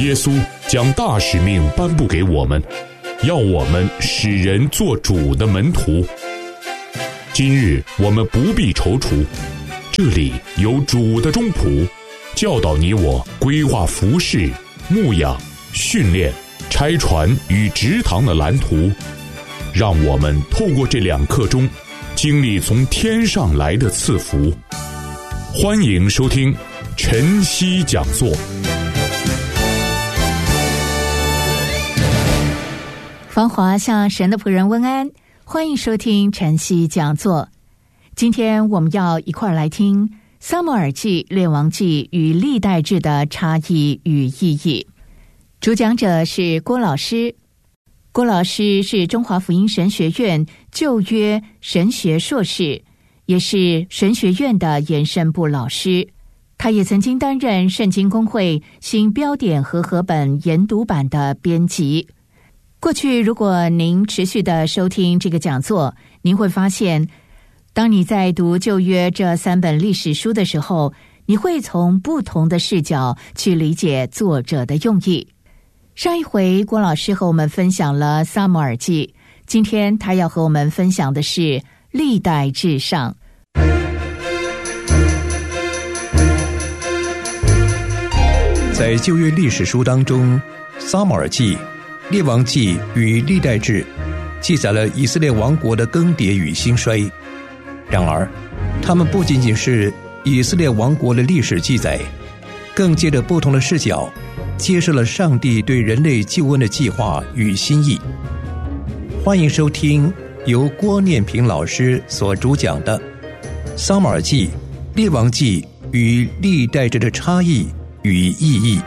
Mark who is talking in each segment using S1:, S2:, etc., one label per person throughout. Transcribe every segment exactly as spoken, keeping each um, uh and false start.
S1: 耶稣将大使命颁布给我们，要我们使人做主的门徒。今日我们不必踌躇，这里有主的中仆，教导你我规划服事、牧养、训练、拆船与植堂的蓝图，让我们透过这两刻钟，经历从天上来的赐福。欢迎收听晨曦讲座。
S2: 芳华向神的仆人问安，欢迎收听晨曦讲座。今天我们要一块来听撒母耳记、列王记与历代志的差异与意义。主讲者是郭老师。郭老师是中华福音神学院旧约神学硕士，也是神学院的延伸部老师。他也曾经担任圣经公会新标点和合本研读版的编辑。过去如果您持续的收听这个讲座，您会发现，当你在读旧约这三本历史书的时候，你会从不同的视角去理解作者的用意。上一回郭老师和我们分享了撒母耳记，今天他要和我们分享的是历代志上。
S3: 在旧约历史书当中，撒母耳记、列王记与历代志记载了以色列王国的更迭与兴衰。然而他们不仅仅是以色列王国的历史记载，更借着不同的视角揭示了上帝对人类救恩的计划与心意。欢迎收听由郭念平老师所主讲的撒母耳记、列王记与历代志的差异与意义。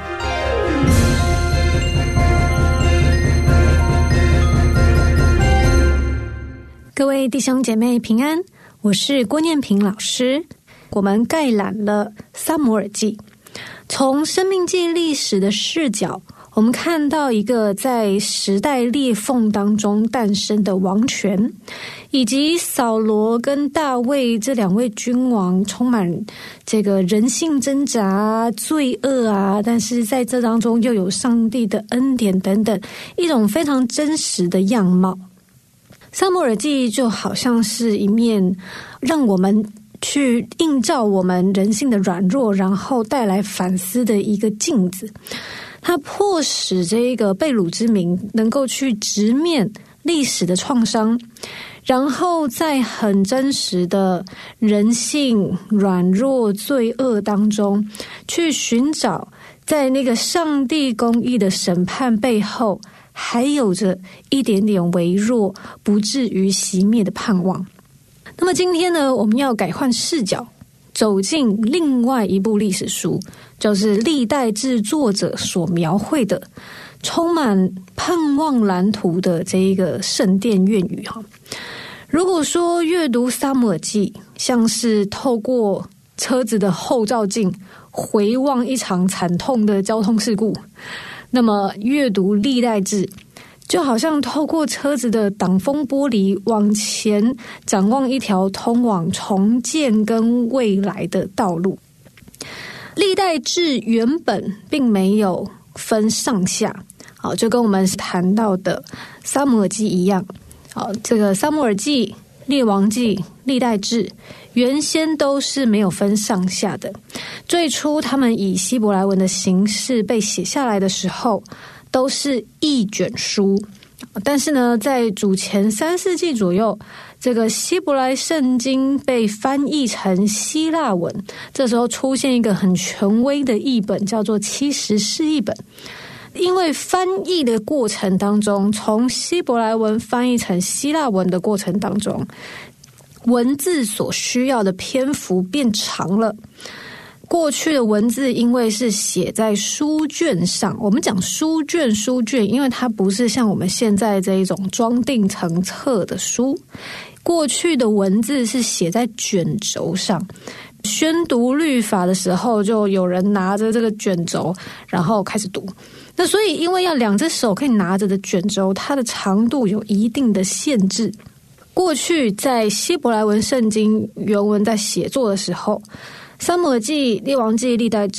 S4: 各位弟兄姐妹平安，我是郭念平老师。我们概览了撒母耳记，从生命记历史的视角，我们看到一个在时代裂缝当中诞生的王权，以及扫罗跟大卫这两位君王充满这个人性挣扎、罪恶啊，但是在这当中又有上帝的恩典等等，一种非常真实的样貌。撒母耳记就好像是一面让我们去映照我们人性的软弱，然后带来反思的一个镜子。它迫使这个被掳之民能够去直面历史的创伤，然后在很真实的人性软弱罪恶当中去寻找在那个上帝公义的审判背后还有着一点点微弱不至于熄灭的盼望。那么今天呢，我们要改换视角，走进另外一部历史书，就是历代志作者所描绘的充满盼望蓝图的这一个圣殿愿语。如果说阅读撒母耳记像是透过车子的后照镜回望一场惨痛的交通事故，那么阅读历代志就好像透过车子的挡风玻璃往前展望一条通往重建跟未来的道路。历代志原本并没有分上下，好，就跟我们谈到的撒母耳记一样。好，这个撒母耳记、列王记、历代志原先都是没有分上下的。最初他们以希伯来文的形式被写下来的时候，都是一卷书。但是呢，在主前三世纪左右，这个希伯来圣经被翻译成希腊文，这时候出现一个很权威的译本，叫做七十士译本。因为翻译的过程当中，从希伯来文翻译成希腊文的过程当中，文字所需要的篇幅变长了。过去的文字因为是写在书卷上，我们讲书卷书卷，因为它不是像我们现在这一种装订成册的书，过去的文字是写在卷轴上。宣读律法的时候，就有人拿着这个卷轴然后开始读。那所以因为要两只手可以拿着的卷轴，它的长度有一定的限制。过去在希伯来文圣经原文在写作的时候，撒母耳记、列王记、历代志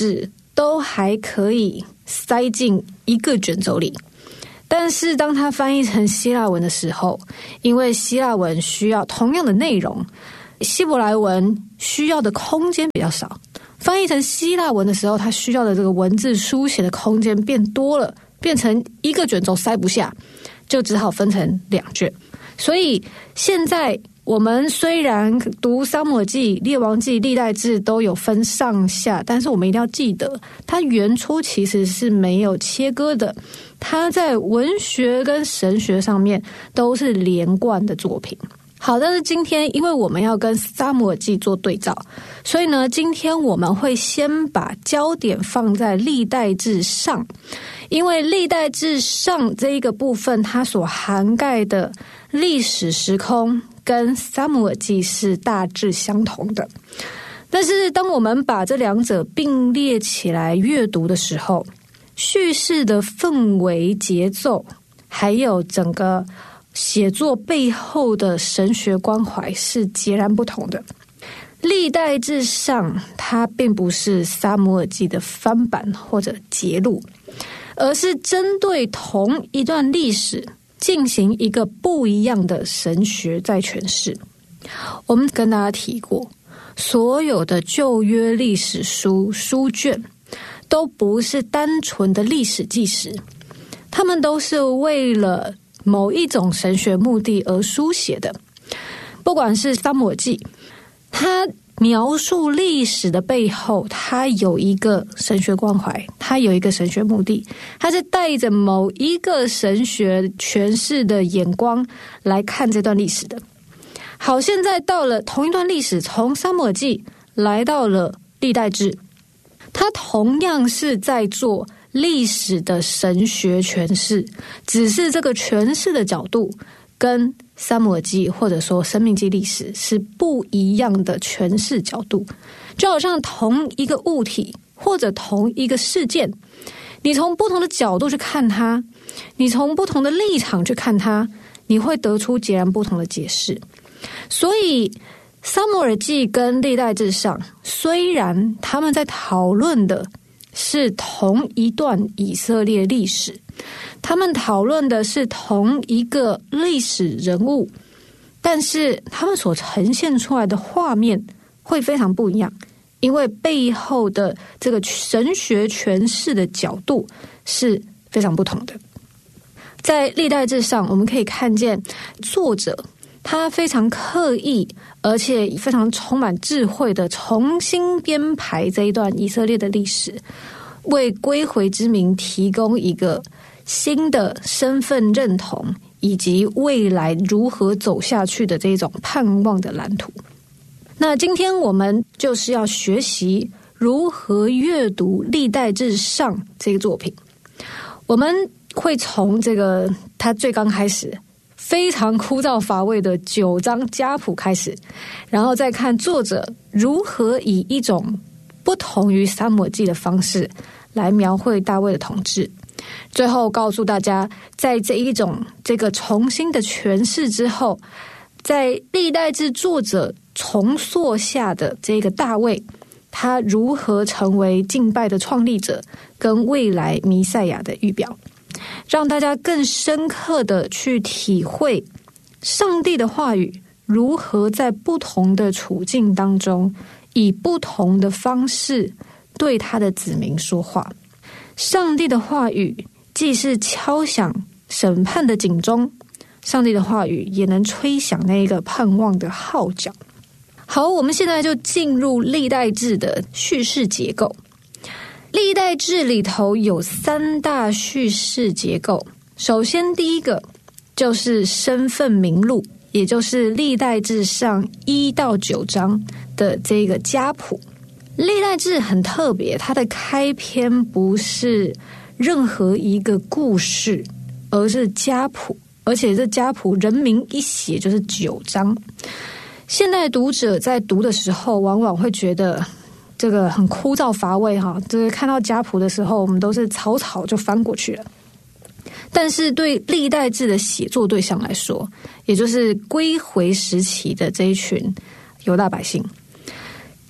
S4: 都还可以塞进一个卷轴里。但是当它翻译成希腊文的时候，因为希腊文需要同样的内容，希伯来文需要的空间比较少，翻译成希腊文的时候，它需要的这个文字书写的空间变多了，变成一个卷轴塞不下，就只好分成两卷。所以现在我们虽然读撒母耳记、列王记、历代志都有分上下，但是我们一定要记得，它原初其实是没有切割的，它在文学跟神学上面都是连贯的作品。好，但是今天因为我们要跟撒母耳记做对照，所以呢，今天我们会先把焦点放在历代志上，因为历代志上这一个部分，它所涵盖的历史时空跟撒母耳记是大致相同的。但是当我们把这两者并列起来阅读的时候，叙事的氛围、节奏，还有整个写作背后的神学关怀是截然不同的。历代志上它并不是撒母耳记的翻版或者节录，而是针对同一段历史进行一个不一样的神学再诠释。我们跟大家提过，所有的旧约历史书书卷都不是单纯的历史纪实，他们都是为了某一种神学目的而书写的。不管是撒母耳记，它描述历史的背后，它有一个神学关怀，它有一个神学目的，它是带着某一个神学诠释的眼光来看这段历史的。好，现在到了同一段历史，从撒母耳记来到了历代志，它同样是在做历史的神学诠释，只是这个诠释的角度跟撒母耳记或者说申命记历史是不一样的诠释角度。就好像同一个物体或者同一个事件，你从不同的角度去看它，你从不同的立场去看它，你会得出截然不同的解释。所以撒母耳记跟历代志上，虽然他们在讨论的是同一段以色列历史，他们讨论的是同一个历史人物，但是他们所呈现出来的画面会非常不一样，因为背后的这个神学诠释的角度是非常不同的。在历代志上，我们可以看见作者他非常刻意而且非常充满智慧的重新编排这一段以色列的历史，为归回之民提供一个新的身份认同以及未来如何走下去的这种盼望的蓝图。那今天我们就是要学习如何阅读历代志上这个作品。我们会从这个他最刚开始非常枯燥乏味的九章家谱开始，然后再看作者如何以一种不同于撒母耳记的方式来描绘大卫的统治，最后告诉大家，在这一种这个重新的诠释之后，在历代志作者重塑下的这个大卫，他如何成为敬拜的创立者跟未来弥赛亚的预表，让大家更深刻的去体会上帝的话语如何在不同的处境当中以不同的方式对他的子民说话。上帝的话语既是敲响审判的警钟，上帝的话语也能吹响那个盼望的号角。好，我们现在就进入历代志的叙事结构。历代志里头有三大叙事结构，首先第一个就是身份名录，也就是历代志上一到九章的这个家谱。历代志很特别，它的开篇不是任何一个故事，而是家谱，而且这家谱人名一写就是九章。现代读者在读的时候往往会觉得这个很枯燥乏味哈，就是看到家谱的时候我们都是草草就翻过去了。但是对历代志的写作对象来说，也就是归回时期的这一群犹大百姓，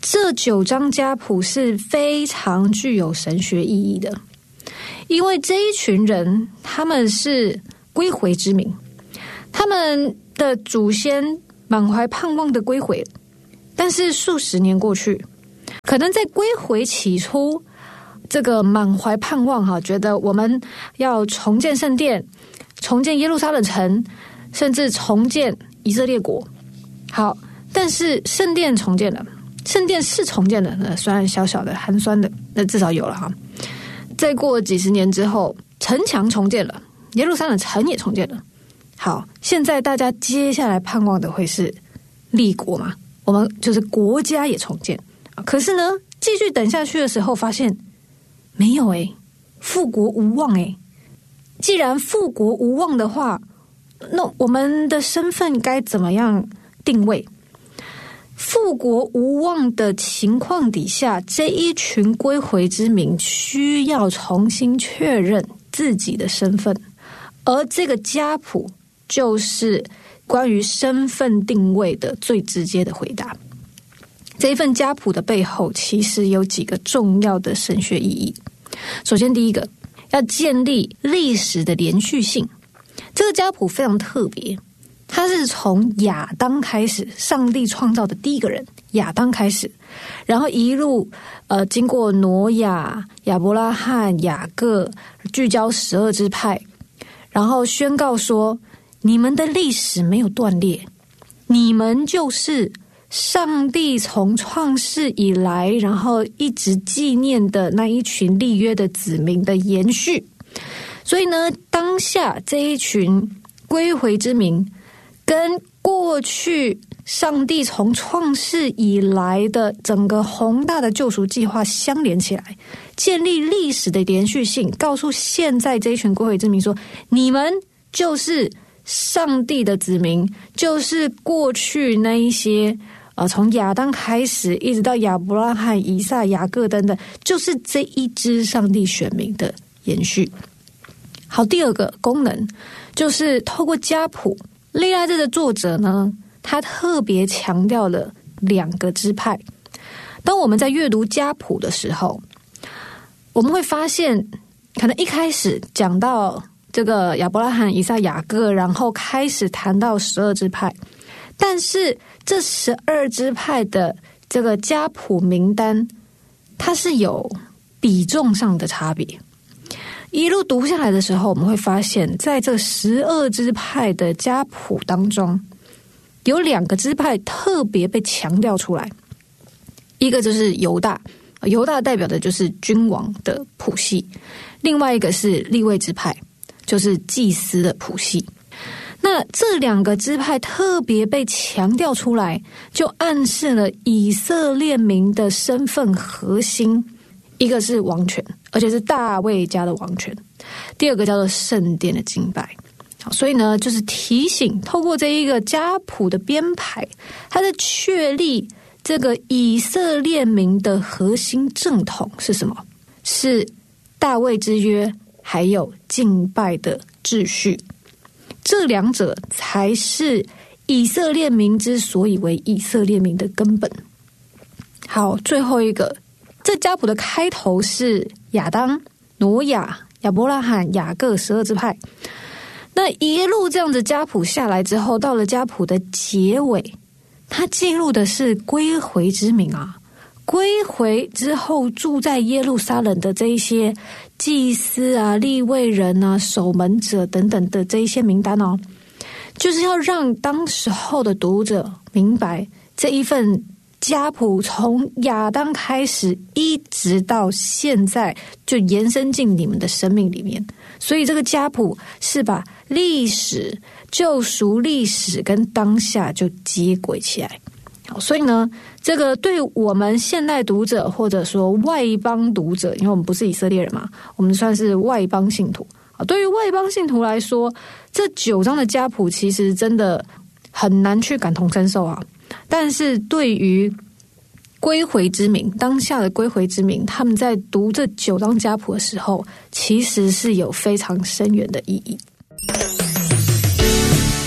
S4: 这九章家谱是非常具有神学意义的，因为这一群人他们是归回之民，他们的祖先满怀盼望的归回，但是数十年过去，可能在归回起初，这个满怀盼望哈，觉得我们要重建圣殿，重建耶路撒冷城，甚至重建以色列国。好，但是圣殿重建了，圣殿是重建的，虽然小小的寒酸的，那至少有了哈。再过几十年之后，城墙重建了，耶路撒冷城也重建了。好，现在大家接下来盼望的会是立国嘛？我们就是国家也重建。可是呢，继续等下去的时候，发现没有哎、欸，复国无望哎、欸。既然复国无望的话，那我们的身份该怎么样定位？复国无望的情况底下，这一群归回之民需要重新确认自己的身份，而这个家谱就是关于身份定位的最直接的回答。这一份家谱的背后其实有几个重要的神学意义。首先第一个，要建立历史的连续性。这个家谱非常特别，它是从亚当开始，上帝创造的第一个人亚当开始，然后一路呃经过挪亚、亚伯拉罕、雅各，聚焦十二支派，然后宣告说，你们的历史没有断裂，你们就是上帝从创世以来，然后一直纪念的那一群立约的子民的延续。所以呢，当下这一群归回之民跟过去上帝从创世以来的整个宏大的救赎计划相连起来，建立历史的连续性，告诉现在这一群归回之民说，你们就是上帝的子民，就是过去那一些呃，从亚当开始一直到亚伯拉罕、以撒、雅各等等，就是这一支上帝选民的延续。好，第二个功能就是透过家谱，历代志的作者呢，他特别强调了两个支派。当我们在阅读家谱的时候，我们会发现，可能一开始讲到这个亚伯拉罕、以撒、雅各，然后开始谈到十二支派，但是这十二支派的这个家谱名单，它是有比重上的差别。一路读下来的时候，我们会发现，在这十二支派的家谱当中，有两个支派特别被强调出来。一个就是犹大，犹大代表的就是君王的谱系；另外一个是利未支派，就是祭司的谱系。那这两个支派特别被强调出来，就暗示了以色列民的身份核心。一个是王权，而且是大卫家的王权；第二个叫做圣殿的敬拜。好，所以呢，就是提醒，透过这一个家谱的编排，它的确立这个以色列民的核心正统是什么？是大卫之约，还有敬拜的秩序。这两者才是以色列民之所以为以色列民的根本。好，最后一个，这家谱的开头是亚当、挪亚、亚伯拉罕、雅各十二支派。那一路这样子家谱下来之后，到了家谱的结尾，它记录的是归回之民啊，归回之后住在耶路撒冷的这一些祭司啊、利未人啊、守门者等等的这一些名单哦，就是要让当时候的读者明白这一份家谱从亚当开始一直到现在就延伸进你们的生命里面。所以这个家谱是把历史、救赎历史跟当下就接轨起来。好，所以呢，这个对我们现代读者或者说外邦读者，因为我们不是以色列人嘛，我们算是外邦信徒。对于外邦信徒来说，这九章的家谱其实真的很难去感同身受啊。但是对于归回之民，当下的归回之民，他们在读这九章家谱的时候，其实是有非常深远的意义。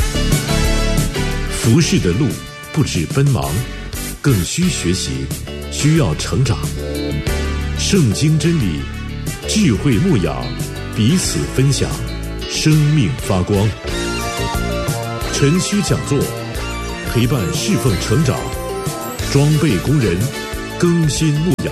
S1: 服侍的路不止奔忙，更需学习
S5: 需要成长。圣经真理，智慧牧养，彼此分享，生命发光。晨曦讲座，陪伴侍奉成长，装备工人，更新牧养。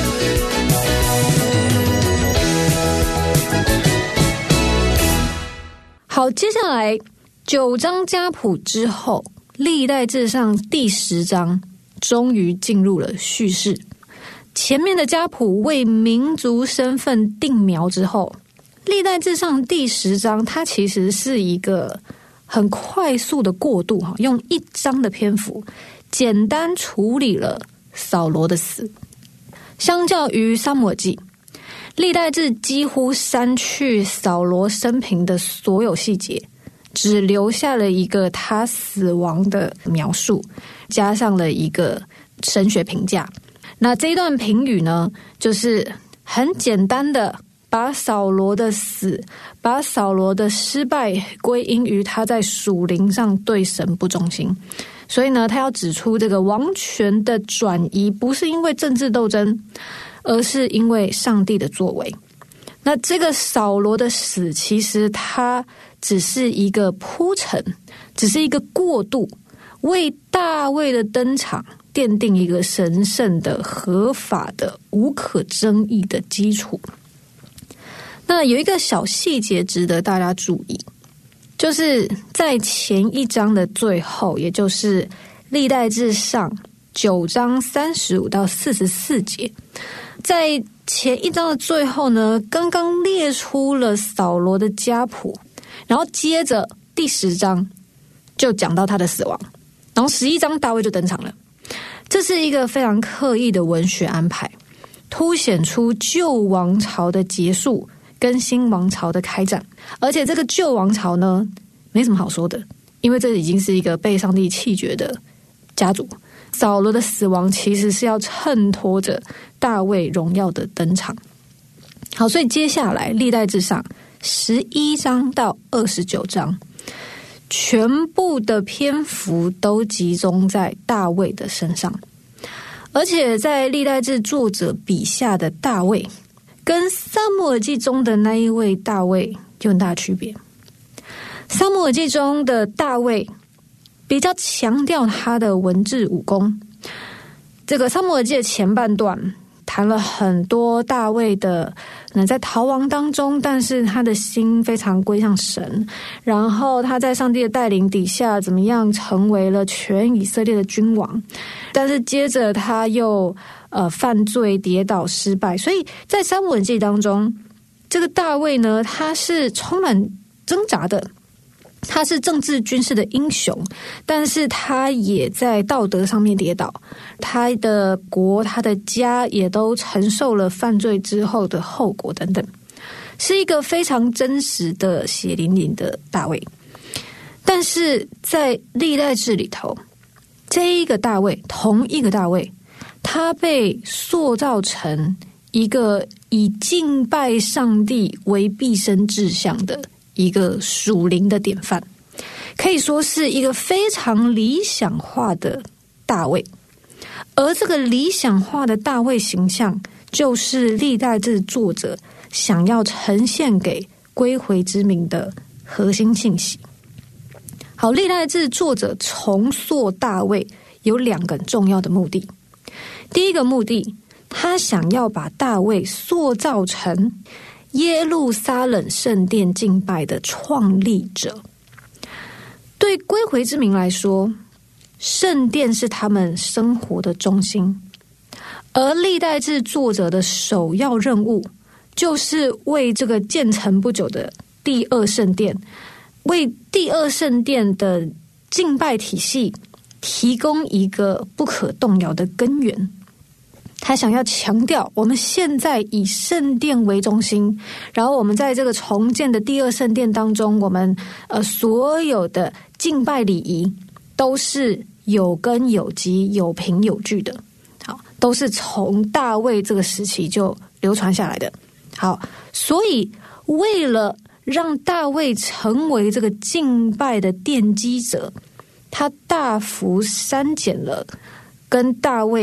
S4: 好，接下来九章家谱之后，历代志上第十章终于进入了叙事。前面的家谱为民族身份定苗之后，历代志上第十章它其实是一个很快速的过渡，用一章的篇幅简单处理了扫罗的死。相较于撒母耳记，历代志几乎删去扫罗生平的所有细节，只留下了一个他死亡的描述，加上了一个神学评价。那这一段评语呢，就是很简单的把扫罗的死，把扫罗的失败归因于他在属灵上对神不忠心。所以呢，他要指出这个王权的转移不是因为政治斗争，而是因为上帝的作为。那这个扫罗的死，其实它只是一个铺陈，只是一个过渡，为大卫的登场奠定一个神圣的、合法的、无可争议的基础。那有一个小细节值得大家注意，就是在前一章的最后，也就是历代志上九章三十五到四十四节，在前一章的最后呢，刚刚列出了扫罗的家谱，然后接着第十章就讲到他的死亡，然后十一章大卫就登场了。这是一个非常刻意的文学安排，凸显出旧王朝的结束跟新王朝的开展。而且这个旧王朝呢，没什么好说的，因为这已经是一个被上帝弃绝的家族。扫罗的死亡其实是要衬托着大卫荣耀的登场。好，所以接下来历代志上十一章到二十九章，全部的篇幅都集中在大卫的身上。而且在历代志作者笔下的大卫，跟撒母耳记中的那一位大卫有很大区别。撒母耳记中的大卫比较强调他的文治武功。这个撒母耳记的前半段谈了很多大卫的在逃亡当中，但是他的心非常归向神，然后他在上帝的带领底下怎么样成为了全以色列的君王，但是接着他又呃犯罪跌倒失败。所以在撒母耳记当中，这个大卫呢，他是充满挣扎的，他是政治军事的英雄，但是他也在道德上面跌倒，他的国他的家也都承受了犯罪之后的后果等等，是一个非常真实的血淋淋的大卫。但是在历代志里头，这一个大卫，同一个大卫，他被塑造成一个以敬拜上帝为毕生志向的一个属灵的典范，可以说是一个非常理想化的大卫。而这个理想化的大卫形象，就是历代志作者想要呈现给归回之民的核心信息。好，历代志作者重塑大卫有两个重要的目的。第一个目的，他想要把大卫塑造成耶路撒冷圣殿敬拜的创立者。对归回之民来说，圣殿是他们生活的中心，而历代志作者的首要任务，就是为这个建成不久的第二圣殿，为第二圣殿的敬拜体系提供一个不可动摇的根源。他想要强调，我们现在以圣殿为中心，然后我们在这个重建的第二圣殿当中，我们呃所有的敬拜礼仪都是有根有基、有凭有据的，好，都是从大卫这个时期就流传下来的。好，所以为了让大卫成为这个敬拜的奠基者，他大幅删减了跟大卫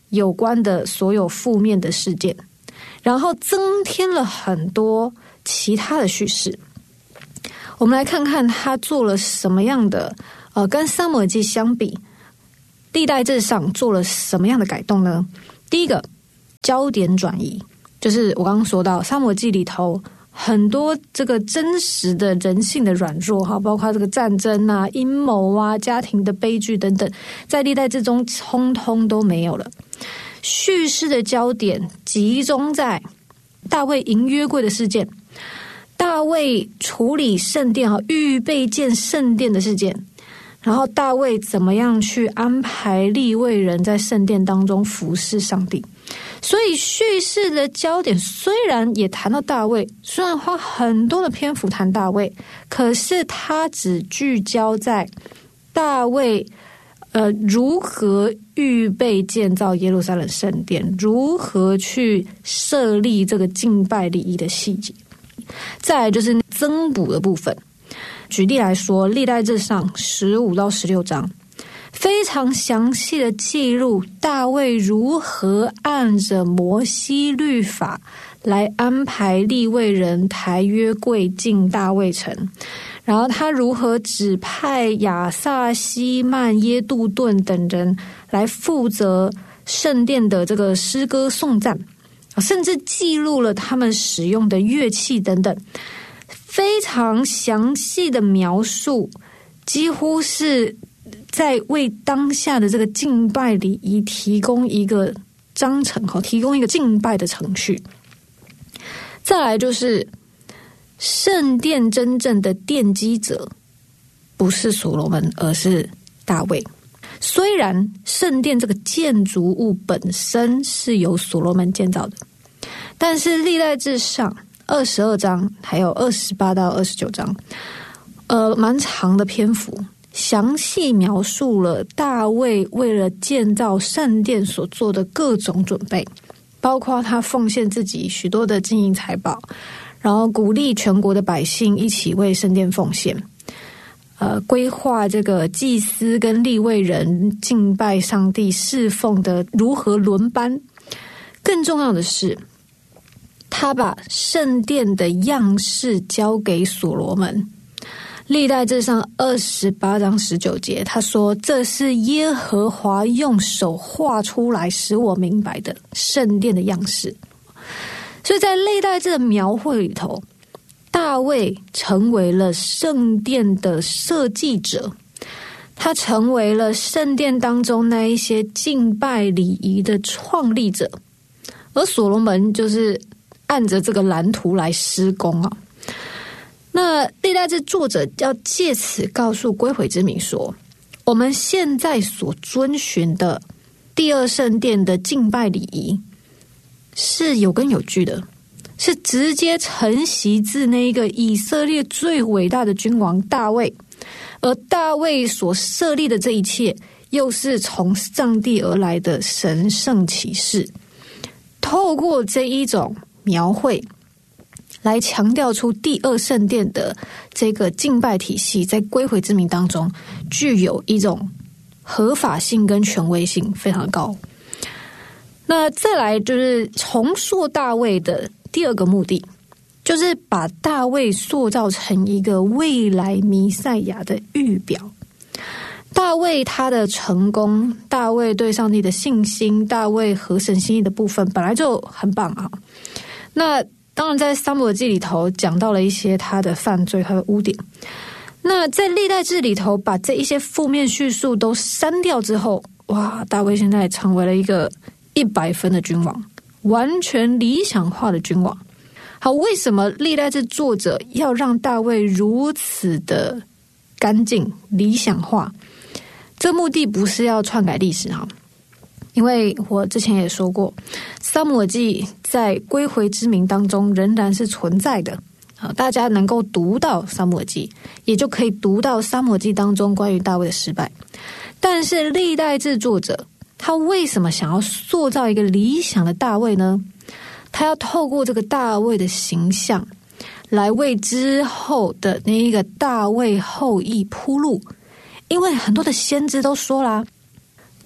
S4: 有关的所有负面的事件，然后增添了很多其他的叙事。我们来看看他做了什么样的呃，跟撒母耳记相比，历代志上做了什么样的改动呢？第一个，焦点转移，就是我刚刚说到撒母耳记里头很多这个真实的人性的软弱哈，包括这个战争啊、阴谋啊、家庭的悲剧等等，在历代志中通通都没有了。叙事的焦点集中在大卫迎约柜的事件，大卫处理圣殿和预备建圣殿的事件，然后大卫怎么样去安排利未人在圣殿当中服侍上帝。所以叙事的焦点虽然也谈到大卫，虽然花很多的篇幅谈大卫，可是他只聚焦在大卫呃如何预备建造耶路撒冷圣殿，如何去设立这个敬拜礼仪的细节。再来就是增补的部分，举例来说，历代志上十五到十六章非常详细的记录大卫如何按着摩西律法来安排利未人抬约柜进大卫城，然后他如何指派亚萨、希曼、耶杜顿等人来负责圣殿的这个诗歌颂赞，甚至记录了他们使用的乐器等等，非常详细的描述，几乎是在为当下的这个敬拜礼仪提供一个章程，提供一个敬拜的程序。再来就是圣殿真正的奠基者不是所罗门，而是大卫。虽然圣殿这个建筑物本身是由所罗门建造的，但是历代志上二十二章还有二十八到二十九章呃，蛮长的篇幅，详细描述了大卫为了建造圣殿所做的各种准备，包括他奉献自己许多的金银财宝，然后鼓励全国的百姓一起为圣殿奉献，呃，规划这个祭司跟利未人敬拜上帝侍奉的如何轮班。更重要的是，他把圣殿的样式交给所罗门。历代志上二十八章十九节，他说：“这是耶和华用手画出来，使我明白的圣殿的样式。”所以在历代志的描绘里头，大卫成为了圣殿的设计者，他成为了圣殿当中那一些敬拜礼仪的创立者，而所罗门就是按着这个蓝图来施工啊。那历代志作者要借此告诉归回之民说，我们现在所遵循的第二圣殿的敬拜礼仪是有根有据的，是直接承袭自那一个以色列最伟大的君王大卫，而大卫所设立的这一切又是从上帝而来的神圣启示。透过这一种描绘来强调出第二圣殿的这个敬拜体系在归回之民当中具有一种合法性跟权威性非常高。那再来就是重塑大卫的第二个目的，就是把大卫塑造成一个未来弥赛亚的预表。大卫他的成功，大卫对上帝的信心，大卫合神心意的部分本来就很棒啊。那当然在撒母耳记里头讲到了一些他的犯罪，他的污点。那在历代志里头把这一些负面叙述都删掉之后，哇，大卫现在成为了一个一百分的君王，完全理想化的君王。好，为什么历代志作者要让大卫如此的干净理想化？这目的不是要篡改历史哈，因为我之前也说过，撒母耳记在归回之民当中仍然是存在的，大家能够读到撒母耳记，也就可以读到撒母耳记当中关于大卫的失败。但是历代志作者他为什么想要塑造一个理想的大卫呢？他要透过这个大卫的形象来为之后的那一个大卫后裔铺路。因为很多的先知都说啦，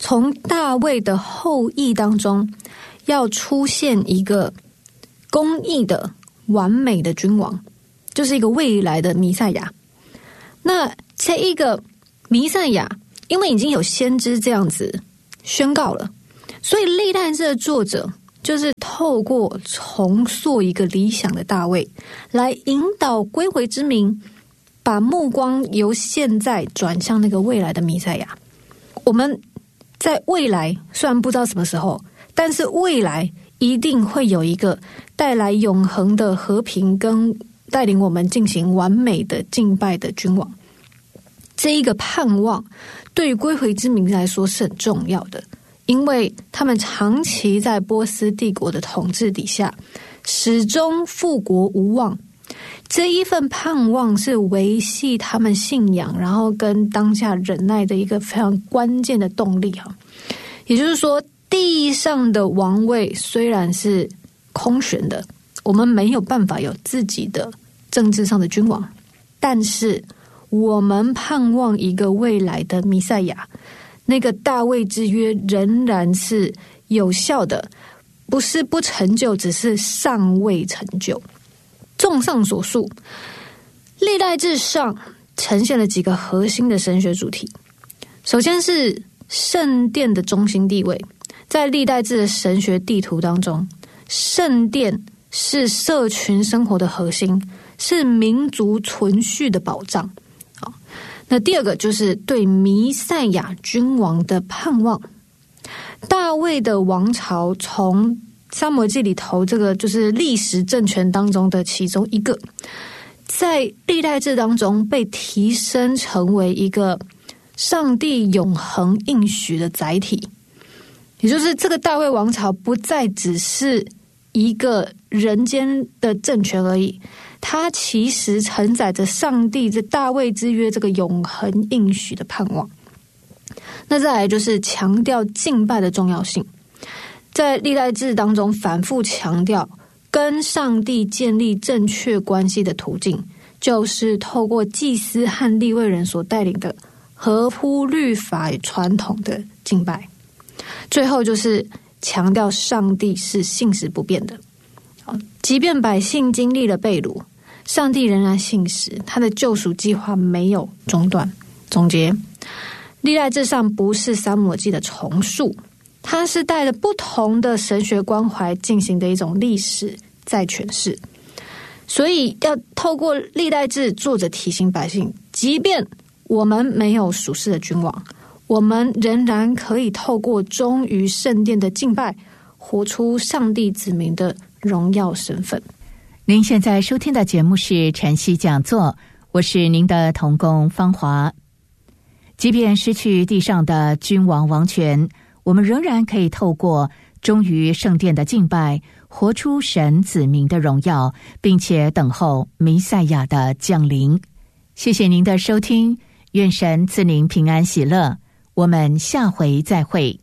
S4: 从大卫的后裔当中要出现一个公义的完美的君王，就是一个未来的弥赛亚。那这一个弥赛亚因为已经有先知这样子宣告了，所以历代志的作者就是透过重塑一个理想的大卫，来引导归回之民，把目光由现在转向那个未来的弥赛亚。我们在未来虽然不知道什么时候，但是未来一定会有一个带来永恒的和平跟带领我们进行完美的敬拜的君王。这一个盼望对于归回之民来说是很重要的，因为他们长期在波斯帝国的统治底下，始终复国无望。这一份盼望是维系他们信仰，然后跟当下忍耐的一个非常关键的动力。也就是说，地上的王位虽然是空悬的，我们没有办法有自己的政治上的君王，但是我们盼望一个未来的弥赛亚，那个大卫之约仍然是有效的，不是不成就，只是尚未成就。综上所述，历代志上呈现了几个核心的神学主题。首先是圣殿的中心地位，在历代志的神学地图当中，圣殿是社群生活的核心，是民族存续的保障。好，那第二个就是对弥赛亚君王的盼望。大卫的王朝从撒母耳记里头这个就是历史政权当中的其中一个，在历代志当中被提升成为一个上帝永恒应许的载体，也就是这个大卫王朝不再只是一个人间的政权而已，它其实承载着上帝这大卫之约这个永恒应许的盼望。那再来就是强调敬拜的重要性，在历代志当中反复强调跟上帝建立正确关系的途径，就是透过祭司和利未人所带领的合乎律法与传统的敬拜。最后就是强调上帝是信实不变的，即便百姓经历了被掳，上帝仍然信实，他的救赎计划没有中断。总结，历代志上不是撒母耳记的重述，它是带着不同的神学关怀进行的一种历史再诠释。所以要透过历代志，作者提醒百姓，即便我们没有属世的君王，我们仍然可以透过忠于圣殿的敬拜，活出上帝子民的荣耀身份。
S2: 您现在收听的节目是晨曦讲座，我是您的同工芳华。即便失去地上的君王王权，我们仍然可以透过忠于圣殿的敬拜，活出神子民的荣耀，并且等候弥赛亚的降临。谢谢您的收听，愿神赐您平安喜乐，我们下回再会。